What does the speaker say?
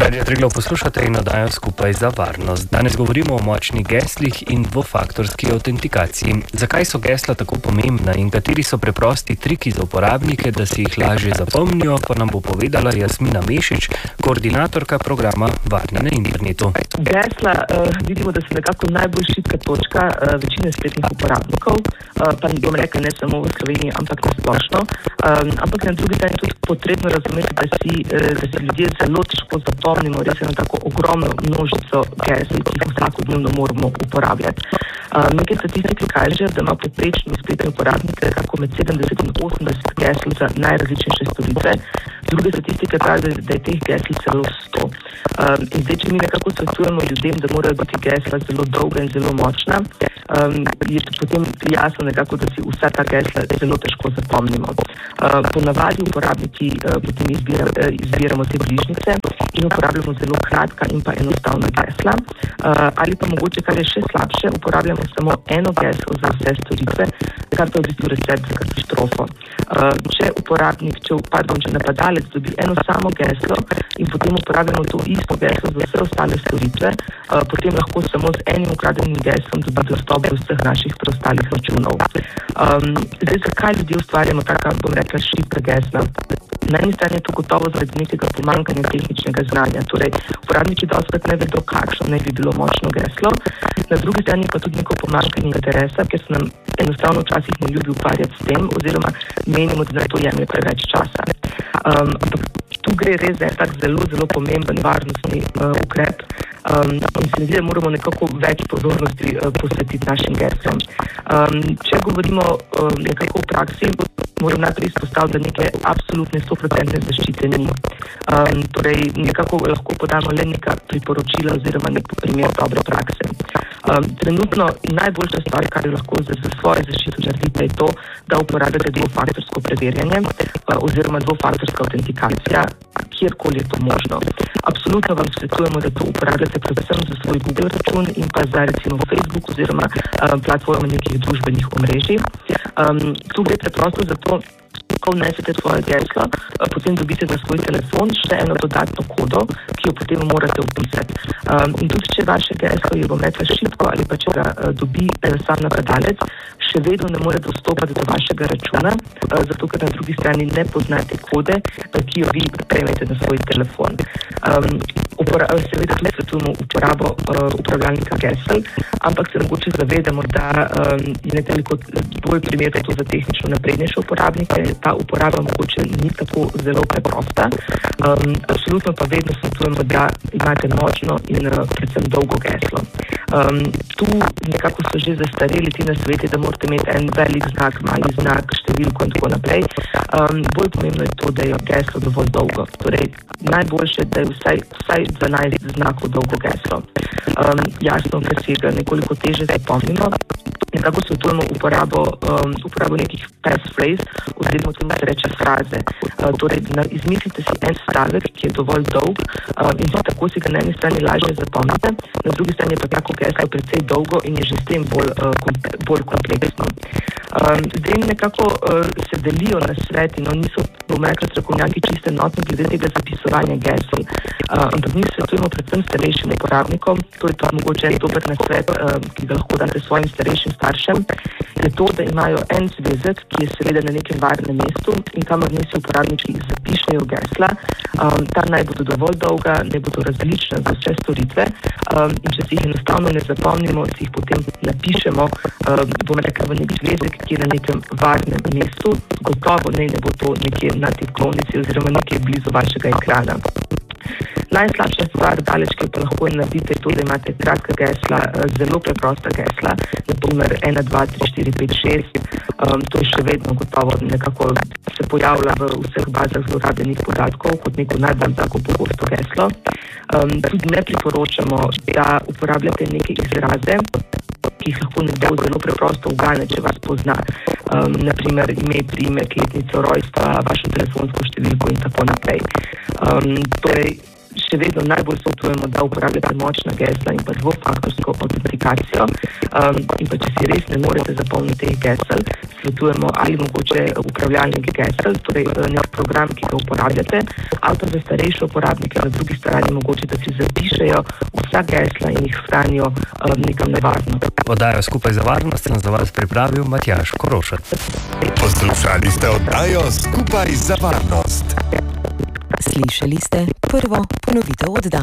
Radio Triglav poslušate in oddajo Skupaj za varnost. Danes govorimo o močnih geslih in dvofaktorski avtentikaciji. Zakaj so gesla tako pomembna in kateri so preprosti triki za uporabnike, da si jih lažje zapomnijo, pa nam bo povedala Jasmina Mešič, koordinatorka programa Varni na internetu. Gesla vidimo, da so nekako najbolj šibka točka večine spletnih uporabnikov, pa ne bom rekla ne samo v Sloveniji, ampak na splošno. Ampak na drugi strani tudi potrebno razumeti, da si ljudje zelo težko zapomnimo res eno tako ogromno množico gesel, ki jih vsakodnevno moramo uporabljati. Nekaj statistike kažejo, da ima povprečni spletni uporabnik nekako med 70 in 80 gesel za najrazličnejše storitve. Druge statistike kažejo, da je teh gesel celo 100. In zdaj, če mi nekako svetujemo ljudem, da morajo biti gesla zelo dolga in zelo močna, je potem jasno nekako, da si vsa ta gesla zelo težko zapomnimo. Ponavadi uporabniki potem izbiramo te bližnjice in uporabljamo zelo kratka in pa enostavna gesla. Ali pa mogoče, kar je še slabše, uporabljamo samo eno geslo za vse storitve, kar pa je v bistvu recept za katastrofo. Če napadalec dobi eno samo geslo in potem uporabljamo to isto geslo za vse ostale storitve, potem lahko samo z enim ukradenim geslom dobi dostop do vseh naših preostalih računov. Zdaj, zakaj ljudje ustvarjamo taka, bom rekla, šibka gesla? Na eni strani je to gotovo zaradi nekega pomanjkanja tehničnega znanja. Torej, uporabniki dostikrat ne vedo, kakšno naj bi bilo močno geslo. Na drugi strani pa tudi neko pomanjkanje interesa, ker se nam enostavno včasih ne ljubi ukvarjati s tem, oziroma menimo, da nam to jemlje preveč časa. Tu gre res za tak zelo, zelo pomemben varnostni ukrep. In se mi zdi, da moramo nekako več pozornosti posvetiti našim geslom. Če govorimo nekako v praksi, moram najprej izpostaviti, da neke absolutne 100% zaščite ni. Torej, nekako lahko podamo le neka priporočila oziroma nek primer dobre prakse. Trenutno najboljša stvar, kar lahko za svojo zaščito naredite, je to, da uporabljate dvofaktorsko preverjanje oziroma dvofaktorska autentikacija, kjerkoli je to možno. Absolutno vam svetujemo, da to uporabljate predvsem za svoj Google račun in pa za recimo Facebook oziroma platforme nekih družbenih omrežij. Tu gre preprosto za to, ko vnesete svoje geslo, potem dobite na svoj telefon še eno dodatno kodo, ki jo potem morate vpisati. In tudi, če vaše geslo je, bom rekla, šibko ali pa če ga dobi sam napadalec, še vedno ne more dostopati do vašega računa, zato ker na drugi strani ne poznate kode, ki jo vi prejmete na svoj telefon. Seveda tudi svetujemo uporabo upravljalnika gesel, ampak se mogoče zavedamo, da je nekoliko bolj primerno to za tehnično naprednejše uporabnike. Ta uporaba mogoče ni tako zelo preprosta. Absolutno pa vedno svetujemo, da imate močno in predvsem dolgo geslo. Tu nekako so že zastareli ti nasveti, da morate imeti en velik znak, mali znak, številko in tako naprej. Bolj pomembno je to, da je geslo dovolj dolgo. Torej, najboljše, da je vsaj 12 znakov dolgo geslo. Jasno, ker si ga nekoliko teže zapomnimo. Nekako svetujemo uporabo nekih passphrase oziroma temu se reče fraze. Torej, izmislite si en stavek, ki je dovolj dolg in tako si ga na eni strani lažje zapomnite, na drugi strani pa tako geslo precej dolgo in je že s tem bolj kompleksno. Zdaj nekako se delijo na sveti, niso, bom rekla, strokovnjaki čisto enotni glede tega zapisovanja gesel. Ampak mi svetujemo predvsem starejšim uporabnikom, to je tudi mogoče en dober nasvet, ki ga lahko date svojim starejšim staršem, je to, da imajo en zvezek, ki je seveda na nekem varnem mestu in kamor nisi uporabniki zapišejo gesla. Ta naj bodo dovolj dolga, naj bodo različna za vse storitve in če si jih enostavno ne zapomnimo, si jih potem napišemo, bom rekla, v nek zvezek, ki je na nekem varnem mestu, gotovo ne bo to nekje na tipkovnici oziroma nekje blizu vašega ekrana. Najslabša stvar, daleč, ki pa lahko naredite, je to, da imate kratka gesla, zelo preprosta gesla, naprimer 1, 2, 3, 4, 5, 6. To je še vedno gotovo nekako se pojavlja v vseh bazah zlorabljenih podatkov kot neko najbolj tako pogosto geslo. Tudi ne priporočamo, da uporabljate neke izraze, ki jih lahko nekdo zelo preprosto ugane, če vas pozna. Naprimer ime, priimek, letnico rojstva, vašo telefonsko številko in tako naprej. Torej, še še vedno najbolj svetujemo, da uporabljate močna gesla in pa dvofaktorsko autentikacijo. In pa če si res ne morete zapomniti teh gesel, svetujemo ali mogoče upravljalnik gesel, torej nek program, ki ga uporabljate, ali pa za starejše uporabnike na drugi strani mogoče, da si zapišejo vsa gesla in jih hranijo nekam nevarno. Oddajo Skupaj za varnost sem za vas pripravil Matjaž Korošec. Poslušali ste oddajo Skupaj za varnost. Slišali ste prvo ponovitev oddaje.